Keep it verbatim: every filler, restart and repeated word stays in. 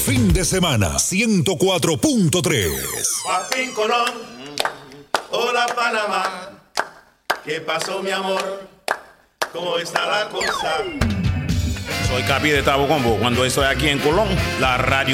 Fin de semana ciento cuatro punto tres. Joaquín Colón, hola Panamá, ¿qué pasó mi amor? ¿Cómo está la cosa? Soy Capi de Tabo Combo. Cuando estoy aquí en Colón, la radio